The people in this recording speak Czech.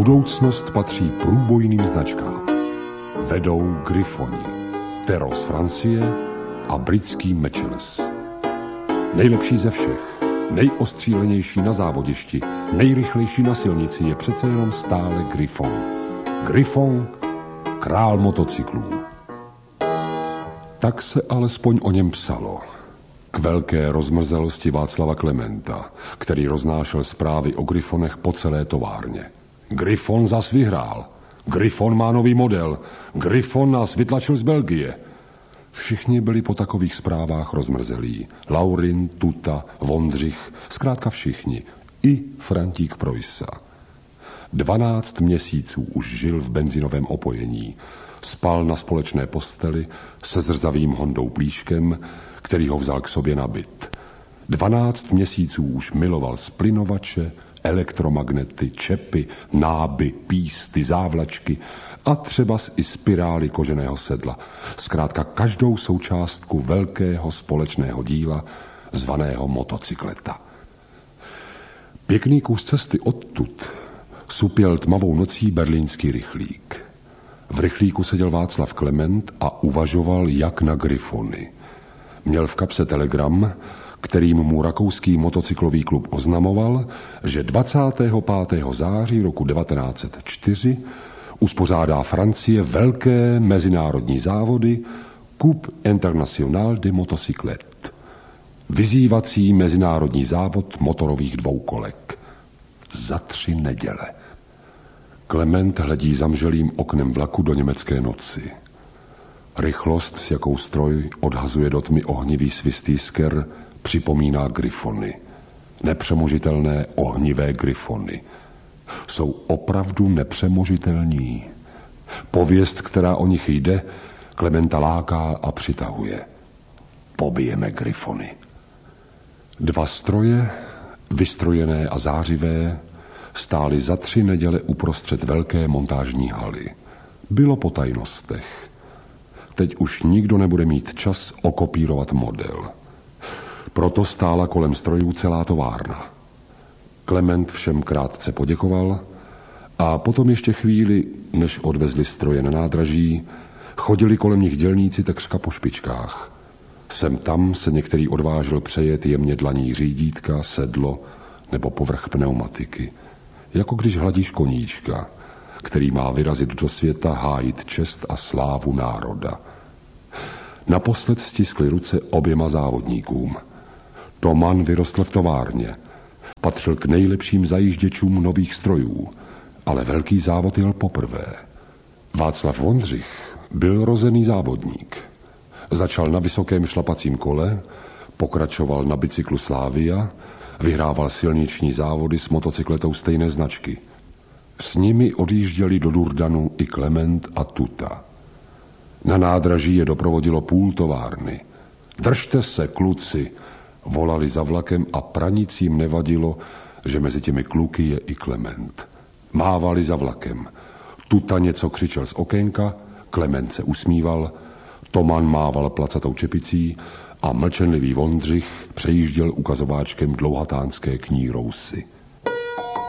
Budoucnost patří průbojným značkám. Vedou Gryfoni, Tero z Francie a britský Mitchells. Nejlepší ze všech, nejostřílenější na závodišti, nejrychlejší na silnici je přece jenom stále Gryfon. Gryfon, král motocyklů. Tak se alespoň o něm psalo. K velké rozmrzelosti Václava Klementa, který roznášel zprávy o Gryfonech po celé továrně. Gryfon zas vyhrál. Gryfon má nový model. Gryfon nás vytlačil z Belgie. Všichni byli po takových zprávách rozmrzelí. Laurin, Tuta, Vondřich, zkrátka všichni. I Frantík Preussa. 12 měsíců už žil v benzinovém opojení. Spal na společné posteli se zrzavým Hondou Plíškem, který ho vzal k sobě na byt. 12 měsíců už miloval splynovače, elektromagnety, čepy, náby, písty, závlačky a třeba i spirály koženého sedla. Zkrátka každou součástku velkého společného díla zvaného motocykleta. Pěkný kus cesty odtud supěl tmavou nocí berlínský rychlík. V rychlíku seděl Václav Klement a uvažoval jak na Gryfony. Měl v kapse telegram, kterým mu rakouský motocyklový klub oznamoval, že 25. září roku 1904 uspořádá Francie velké mezinárodní závody Coupe Internationale de Motocyclettes. Vyzývací mezinárodní závod motorových dvoukolek. Za 3 neděle. Klement hledí zamželým oknem vlaku do německé noci. Rychlost, s jakou stroj odhazuje do tmy ohnivý svistý sker, připomíná Gryfony. Nepřemožitelné ohnivé Gryfony. Jsou opravdu nepřemožitelní. Pověst, která o nich jde, Klementa láká a přitahuje. Pobijeme Gryfony. 2 stroje, vystrojené a zářivé, stály za 3 neděle uprostřed velké montážní haly. Bylo po tajnostech. Teď už nikdo nebude mít čas okopírovat model. Proto stála kolem strojů celá továrna. Klement všem krátce poděkoval a potom ještě chvíli, než odvezli stroje na nádraží, chodili kolem nich dělníci takřka po špičkách. Sem tam se některý odvážil přejet jemně dlaní řídítka, sedlo nebo povrch pneumatiky. Jako když hladíš koníčka, který má vyrazit do světa hájit čest a slávu národa. Naposled stiskli ruce oběma závodníkům. Toman vyrostl v továrně. Patřil k nejlepším zajížděčům nových strojů, ale velký závod jel poprvé. Václav Vondřich byl rozený závodník. Začal na vysokém šlapacím kole, pokračoval na bicyklu Slavia, vyhrával silniční závody s motocykletou stejné značky. S nimi odjížděli do Durdanu i Klement a Tuta. Na nádraží je doprovodilo půl továrny. Držte se, kluci, volali za vlakem a pranicím nevadilo, že mezi těmi kluky je i Klement. Mávali za vlakem. Tuta něco křičel z okénka, Klement se usmíval, Toman mával placatou čepicí a mlčenlivý Vondřich přejížděl ukazováčkem dlouhatánské knírrousy.